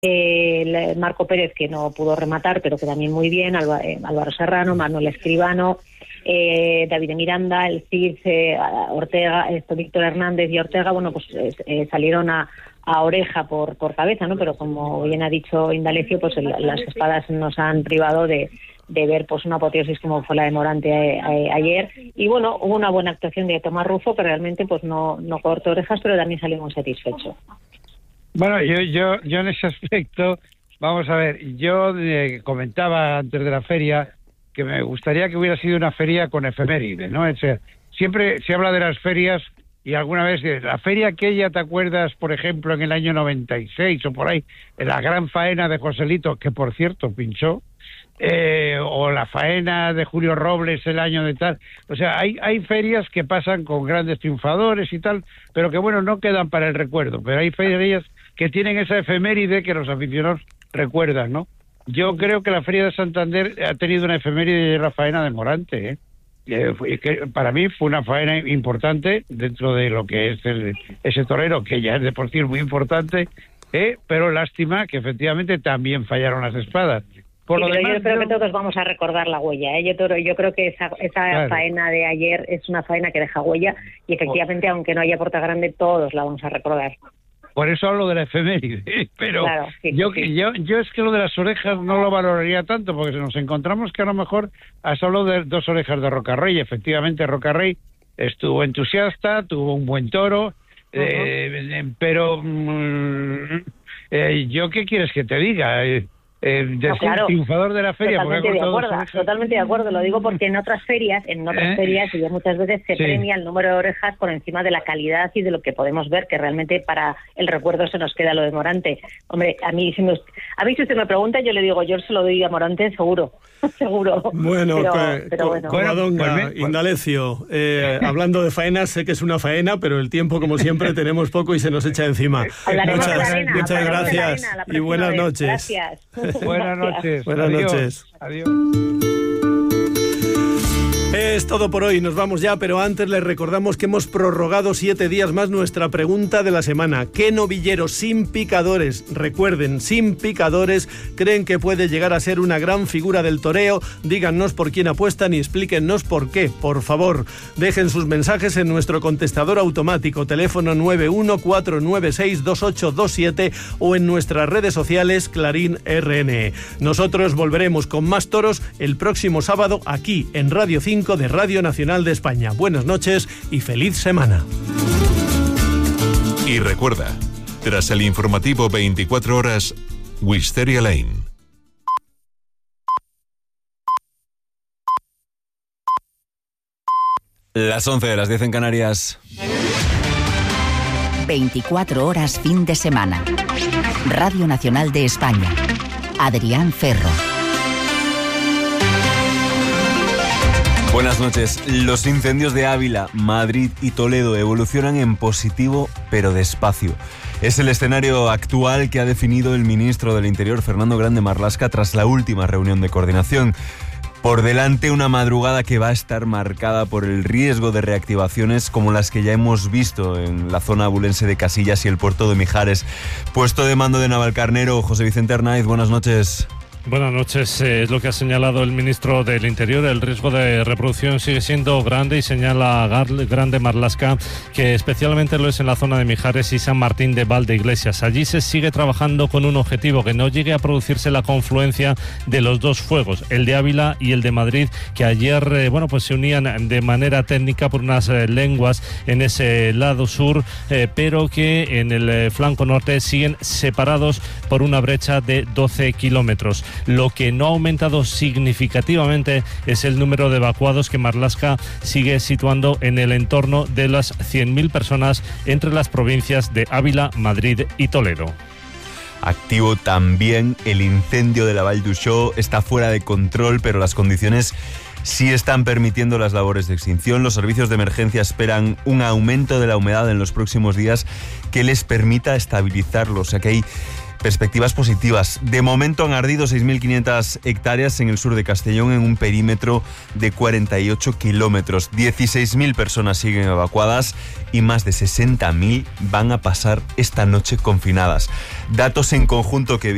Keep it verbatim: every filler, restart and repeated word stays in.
eh, Marco Pérez, que no pudo rematar, pero que también muy bien, Alba, eh, Álvaro Serrano, Manuel Escribano, eh, David Miranda, el Cid, eh, Ortega, esto, Víctor Hernández y Ortega, bueno, pues eh, salieron a, a oreja por, por cabeza, ¿no? Pero como bien ha dicho Indalecio, pues el, las espadas nos han privado de de ver pues una apoteosis como fue la de Morante a, a, ayer, y bueno, hubo una buena actuación de Tomás Rufo, que realmente pues no, no cortó orejas, pero también salió muy satisfecho. Bueno, yo, yo, yo en ese aspecto, vamos a ver, yo eh, comentaba antes de la feria que me gustaría que hubiera sido una feria con efeméride, ¿no? O sea, siempre se habla de las ferias y alguna vez, la feria aquella, ¿te acuerdas, por ejemplo, en el año noventa y seis o por ahí, en la gran faena de Joselito, que por cierto pinchó? Eh, o la faena de Julio Robles el año de tal, o sea, hay hay ferias que pasan con grandes triunfadores y tal, pero que bueno, no quedan para el recuerdo, pero hay ferias que tienen esa efeméride que los aficionados recuerdan, ¿no? Yo creo que la Feria de Santander ha tenido una efeméride de la faena de Morante, ¿eh? Eh, fue, que para mí fue una faena importante dentro de lo que es el, ese torero, que ya es de por sí muy importante, ¿eh? Pero lástima que efectivamente también fallaron las espadas. Por sí, lo pero demás, yo creo yo... que todos vamos a recordar la huella, ¿eh? Yo, yo creo que esa, esa claro. faena de ayer es una faena que deja huella y efectivamente, oh. aunque no haya Porta Grande, todos la vamos a recordar. Por eso hablo de la efeméride, pero claro, sí, yo, sí. yo yo es que lo de las orejas no lo valoraría tanto, porque nos encontramos que a lo mejor has hablado de dos orejas de Rocarrey. Efectivamente, Rocarrey estuvo entusiasta, tuvo un buen toro, uh-huh. eh, pero mm, eh, yo qué quieres que te diga, eh, Eh, de no, ser claro, triunfador de la feria, totalmente de acuerdo, totalmente de acuerdo, lo digo porque en otras ferias, en otras ¿Eh? ferias, y ya muchas veces se sí. premia el número de orejas por encima de la calidad y de lo que podemos ver, que realmente para el recuerdo se nos queda lo de Morante. Hombre, a mí si me, a mí si usted me pregunta, yo le digo, yo se lo doy a Morante seguro, seguro. Bueno, pero, que, pero bueno. Covadonga, bueno, Indalecio, eh, hablando de faenas, sé que es una faena, pero el tiempo, como siempre, tenemos poco y se nos echa encima. Hablaremos muchas de la arena, muchas gracias arena, y buenas vez. noches. Gracias. Buenas noches. Buenas Adiós. noches. Adiós. Es todo por hoy, nos vamos ya, pero antes les recordamos que hemos prorrogado siete días más nuestra pregunta de la semana. ¿Qué novillero sin picadores, recuerden, sin picadores, creen que puede llegar a ser una gran figura del toreo? Díganos por quién apuestan y explíquennos por qué, por favor. Dejen sus mensajes en nuestro contestador automático, teléfono nueve uno cuatro nueve seis dos ocho dos siete o en nuestras redes sociales Clarín R N E. Nosotros volveremos con más toros el próximo sábado aquí en Radio cinco de Radio Nacional de España. Buenas noches y feliz semana. Y recuerda, tras el informativo veinticuatro horas, Wisteria Lane. Las once de las diez en Canarias. veinticuatro horas fin de semana. Radio Nacional de España. Adrián Ferro. Buenas noches. Los incendios de Ávila, Madrid y Toledo evolucionan en positivo, pero despacio. Es el escenario actual que ha definido el ministro del Interior, Fernando Grande Marlaska, tras la última reunión de coordinación. Por delante, una madrugada que va a estar marcada por el riesgo de reactivaciones como las que ya hemos visto en la zona abulense de Casillas y el puerto de Mijares. Puesto de mando de Navalcarnero, José Vicente Arnaiz, buenas noches. Buenas noches. Eh, es lo que ha señalado el ministro del Interior. El riesgo de reproducción sigue siendo grande y señala Gar- Grande Marlaska que especialmente lo es en la zona de Mijares y San Martín de Valdeiglesias. Allí se sigue trabajando con un objetivo, que no llegue a producirse la confluencia de los dos fuegos, el de Ávila y el de Madrid, que ayer eh, bueno pues se unían de manera técnica por unas eh, lenguas en ese lado sur, eh, pero que en el eh, flanco norte siguen separados por una brecha de doce kilómetros. Lo que no ha aumentado significativamente es el número de evacuados, que Marlaska sigue situando en el entorno de las cien mil personas entre las provincias de Ávila, Madrid y Toledo. Activo también el incendio de la Vall d'Uixó. Está fuera de control, pero las condiciones sí están permitiendo las labores de extinción. Los servicios de emergencia esperan un aumento de la humedad en los próximos días que les permita estabilizarlo. O sea que hay perspectivas positivas. De momento han ardido seis mil quinientas hectáreas en el sur de Castellón en un perímetro de cuarenta y ocho kilómetros. dieciséis mil personas siguen evacuadas y más de sesenta mil van a pasar esta noche confinadas. Datos en conjunto que